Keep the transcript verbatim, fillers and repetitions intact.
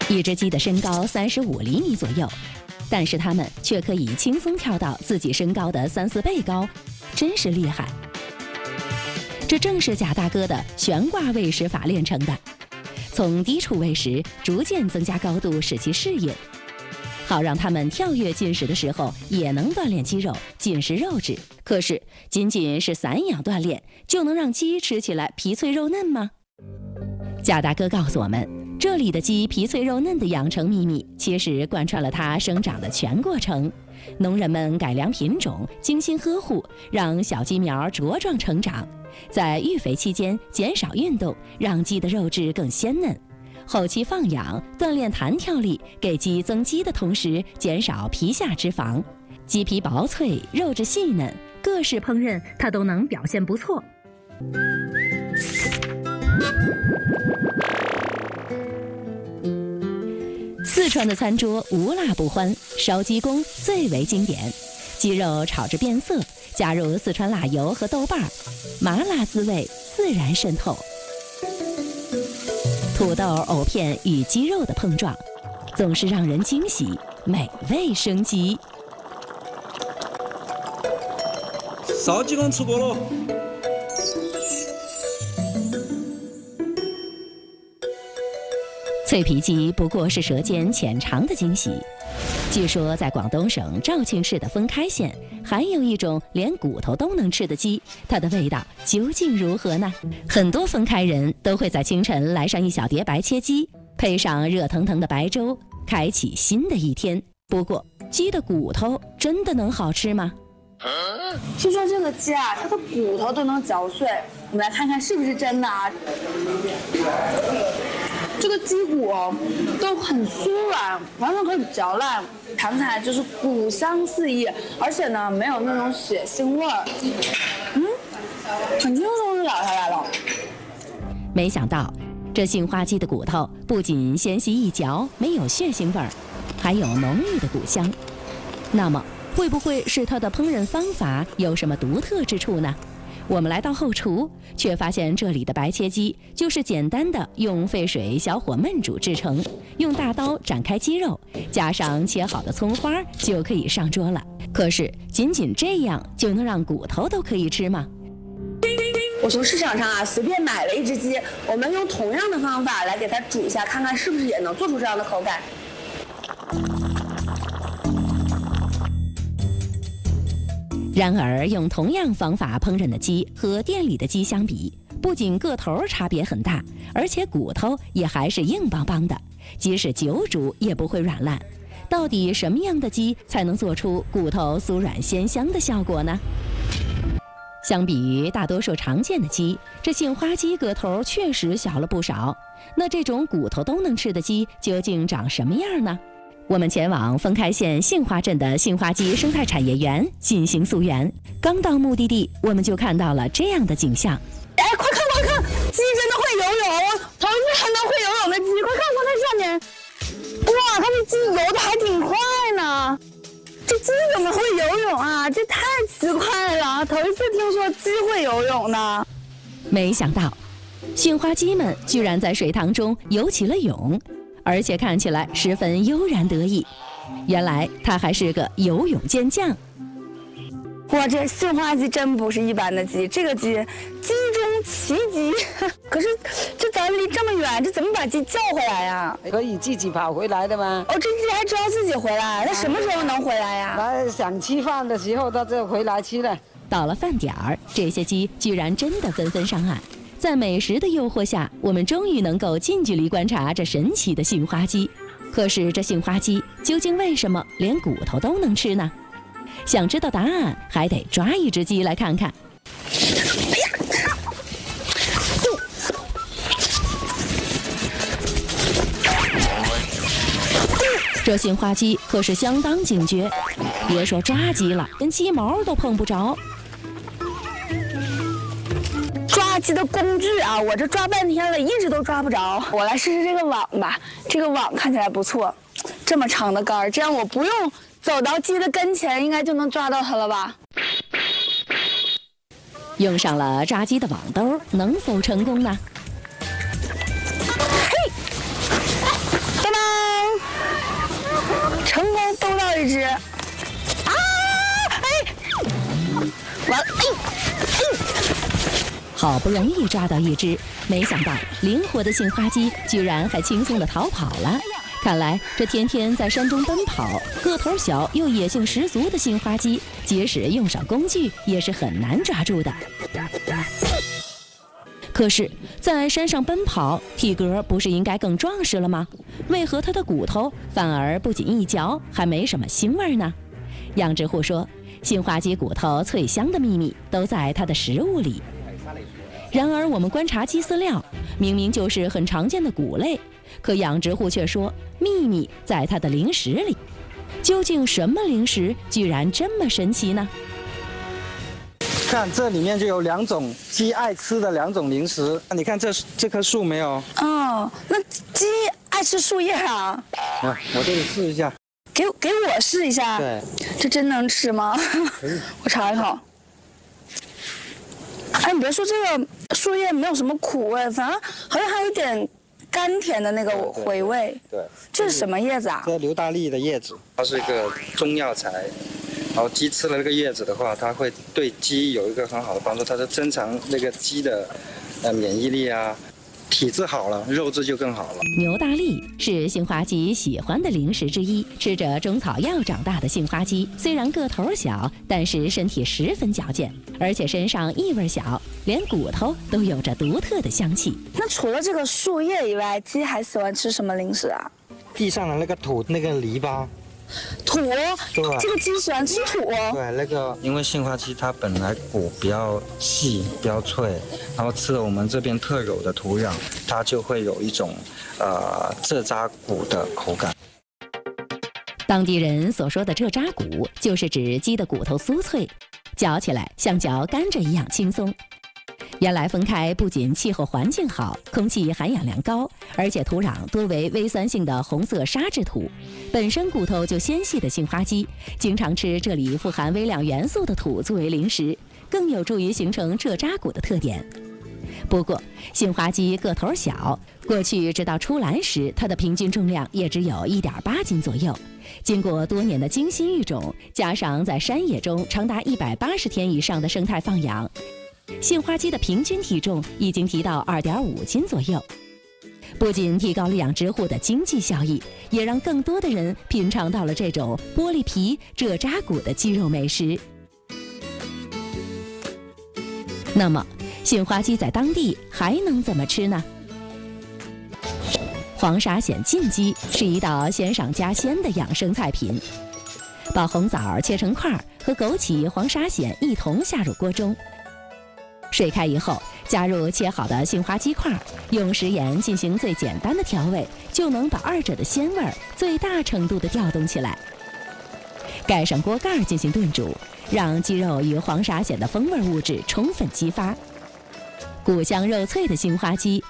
一只鸡的身高三十五厘米左右，但是它们却可以轻松跳到自己身高的三四倍高，真是厉害。这正是贾大哥的悬挂喂食法练成的，从低处喂食，逐渐增加高度，使其适应，好让它们跳跃进食的时候也能锻炼肌肉，进食肉质。可是仅仅是散养锻炼，就能让鸡吃起来皮脆肉嫩吗？贾大哥告诉我们，这里的鸡皮脆肉嫩的养成秘密，其实贯穿了它生长的全过程。农人们改良品种，精心呵护，让小鸡苗茁壮成长。在育肥期间减少运动，让鸡的肉质更鲜嫩。后期放养，锻炼弹跳力，给鸡增肌的同时减少皮下脂肪。鸡皮薄脆，肉质细嫩，各式烹饪它都能表现不错。四川的餐桌无辣不欢，烧鸡公最为经典。鸡肉炒至变色，加入四川辣油和豆瓣，麻辣滋味自然渗透。土豆、藕片与鸡肉的碰撞，总是让人惊喜，美味升级。 烧鸡公吃过了。 脆皮鸡不过是舌尖浅尝的惊喜。据说在广东省肇庆市的封开县，还有一种连骨头都能吃的鸡，它的味道究竟如何呢？很多封开人都会在清晨来上一小碟白切鸡，配上热腾腾的白粥，开启新的一天。不过，鸡的骨头真的能好吃吗？ 听说这个鸡啊，它的骨头都能嚼碎，我们来看看是不是真的啊？这个鸡骨都很酥软，完全可以嚼烂，弹起来就是骨香四溢，而且呢没有那种血腥味儿，嗯，很轻松就咬下来了。 没想到，这杏花鸡的骨头不仅纤细一嚼，没有血腥味儿，还有浓郁的骨香。那么，会不会是它的烹饪方法有什么独特之处呢？我们来到后厨，却发现这里的白切鸡就是简单的用沸水小火焖煮制成，用大刀斩开鸡肉，加上切好的葱花就可以上桌了。可是仅仅这样就能让骨头都可以吃吗？ 我从市场上啊随便买了一只鸡，我们用同样的方法来给它煮一下，看看是不是也能做出这样的口感。 然而，用同样方法烹饪的鸡和店里的鸡相比，不仅个头差别很大，而且骨头也还是硬邦邦的，即使久煮也不会软烂。到底什么样的鸡才能做出骨头酥软鲜香的效果呢？相比于大多数常见的鸡，这杏花鸡个头确实小了不少。那这种骨头都能吃的鸡究竟长什么样呢？我们前往封开县杏花镇的杏花鸡生态产业园进行溯源。刚到目的地，我们就看到了这样的景象。 哎，快看快看，鸡真的会游泳！头一次看到会游泳的鸡，快看快看上面！哇，它这鸡游的还挺快呢。这鸡怎么会游泳啊？这太奇怪了，头一次听说鸡会游泳呢。 没想到，杏花鸡们居然在水塘中游起了泳。而且看起来十分悠然得意，原来他还是个游泳健将。 哇，这杏花鸡真不是一般的鸡，这个鸡鸡中奇鸡。可是这咱离这么远，这怎么把鸡叫回来呀？ 可以自己跑回来的吗？ 哦，这鸡还知道自己回来，那什么时候能回来呀？ 它想吃饭的时候，它就回来吃了。 到了饭点儿，这些鸡居然真的纷纷上岸。在美食的诱惑下，我们终于能够近距离观察这神奇的杏花鸡。可是这杏花鸡究竟为什么连骨头都能吃呢？想知道答案，还得抓一只鸡来看看。哎呀！这杏花鸡可是相当警觉，别说抓鸡了，连鸡毛都碰不着。 抓鸡的工具啊，我这抓半天了，一直都抓不着。我来试试这个网吧，这个网看起来不错，这么长的杆儿，这样我不用走到鸡的跟前，应该就能抓到它了吧？ 用上了抓鸡的网兜，能否成功呢？ 嘿，拜拜。 好不容易抓到一只，没想到灵活的杏花鸡居然还轻松地逃跑了。看来这天天在山中奔跑、个头小又野性十足的杏花鸡，即使用上工具也是很难抓住的。可是，在山上奔跑，体格不是应该更壮实了吗？为何它的骨头反而不仅一嚼，还没什么腥味呢？养殖户说，杏花鸡骨头脆香的秘密都在它的食物里。然而，我们观察鸡饲料，明明就是很常见的谷类，可养殖户却说秘密在它的零食里。究竟什么零食居然这么神奇呢？ 看这里面就有两种鸡爱吃的两种零食。你看这这棵树没有？ 哦，那鸡爱吃树叶啊？ 啊，我这里试一下。 给给我试一下。 对， 这真能吃吗？我尝一口。哎，你别说，这个树叶没有什么苦味，反而好像还有点甘甜的那个回味。 对， 这是什么叶子啊？ 这是硫大利的叶子，它是一个中药材。然后鸡吃了这个叶子的话，它会对鸡有一个很好的帮助，它是增强那个鸡的呃免疫力啊，体质好了，肉质就更好了。 牛大利是杏花鸡喜欢的零食之一，吃着中草药长大的杏花鸡，虽然个头小，但是身体十分矫健，而且身上异味小，连骨头都有着独特的香气。 那除了这个树叶以外，鸡还喜欢吃什么零食啊？ 地上的那个土，那个篱笆。 土， 对， 这个鸡喜欢吃土。 对，那个因为杏花鸡它本来骨比较细、比较脆，然后吃了我们这边特有的土壤，它就会有一种呃蔗渣骨的口感。 当地人所说的蔗渣骨，就是指鸡的骨头酥脆，嚼起来像嚼甘蔗一样轻松。原来分开不仅气候环境好，空气含氧量高，而且土壤多为微酸性的红色沙质土。本身骨头就纤细的杏花鸡，经常吃这里富含微量元素的土作为零食，更有助于形成蔗渣骨的特点。不过，杏花鸡个头小，过去直到出栏时，它的平均重量也只有 一点八斤左右。经过多年的精心育种，加上在山野中长达一百八十天以上的生态放养，杏花鸡的平均体重已经提到 二点五斤左右。不仅提高了养殖户的经济效益，也让更多的人品尝到了这种玻璃皮蔗渣骨的鸡肉美食。那么，杏花鸡在当地还能怎么吃呢？黄沙鲜浸鸡是一道鲜上加鲜的养生菜品。把红枣切成块，和枸杞、黄沙鲜一同下入锅中。水开以后，加入切好的杏花鸡块，用食盐进行最简单的调味，就能把二者的鲜味最大程度地调动起来。盖上锅盖进行炖煮，让鸡肉与黄沙鲜的风味物质充分激发。骨香肉脆的杏花鸡